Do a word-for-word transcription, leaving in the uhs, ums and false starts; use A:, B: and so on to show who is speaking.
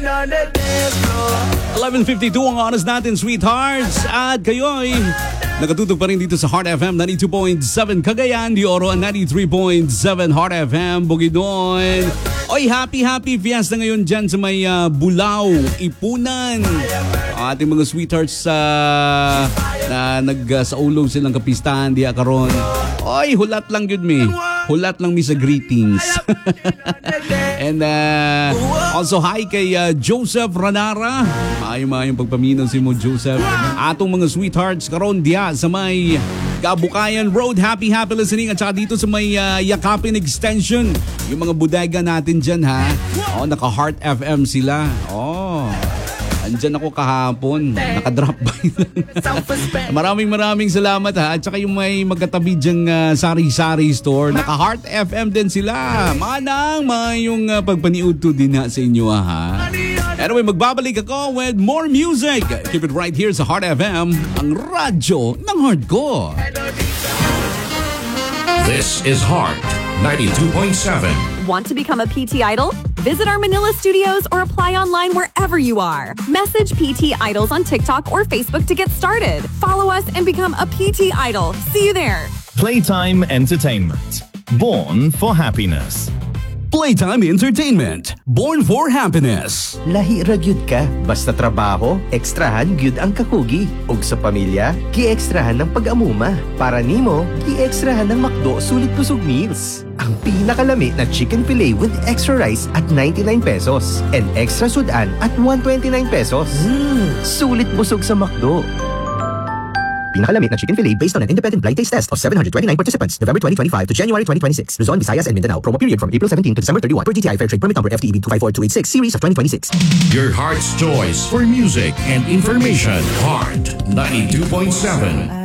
A: eleven fifty-two ang oras natin, sweethearts. At kayo'y nakatutok pa rin dito sa Heart F M ninety-two point seven Cagayan, de Oro ninety-three point seven Heart F M Bukidnon. Oy, happy happy fiesta ngayon dyan sa may uh, Bulao, Ipunan. Ating mga sweethearts uh, na nag-saulaw uh, silang kapistahan diya karon. Oy, hulat lang yun mi. Hulat lang mi sa greetings. And uh, also hi kay uh, Joseph Ranara. Maayong-maayong pagpaminaw si mo, Joseph. Atong mga sweethearts karon diya sa may Kabukayan Road. Happy happy listening. At saka dito sa may uh, Yakapin Extension. Yung mga bodega natin dyan ha. Oh, naka Heart F M sila. Oh, andyan ako kahapon. Nakadrop by lang. Maraming maraming salamat ha. At saka yung may magkatabi dyang uh, sari-sari store. Naka Heart F M din sila. Manang mayong uh, pagpaniud to din ha sa inyo ha. Anyway, magbabalik ako with more music. Keep it right here sa Heart F M, ang radyo ng heart ko.
B: This is Heart ninety-two point seven.
C: Want to become a P T Idol? Visit our Manila studios or apply online wherever you are. Message P T Idols on TikTok or Facebook to get started. Follow us and become a P T Idol. See you there.
D: Playtime Entertainment. Born for happiness.
A: Playtime Entertainment. Born for happiness.
E: Lahi ra gyud ka, basta trabaho, ekstrahan gyud ang kakugi. Ug sa pamilya, gi-ekstrahan ng pag-amuma. Para nimo, gi-ekstrahan ng McDo sulit busog meals. Ang pinakalami na chicken fillet with extra rice at ninety-nine pesos and extra sudan at one hundred twenty-nine pesos. Mm, sulit busog sa McDo. Pinakalamit na chicken fillet based on an independent blind taste test of seven hundred twenty-nine participants, November twenty twenty-five to January twenty twenty-six. Luzon, Visayas, and Mindanao. Promo period from April seventeenth to December thirty-first per G T I Fair Trade Permit number F T E B two five four two eight six, series of twenty twenty-six.
B: Your heart's choice for music and information. Heart ninety-two point seven.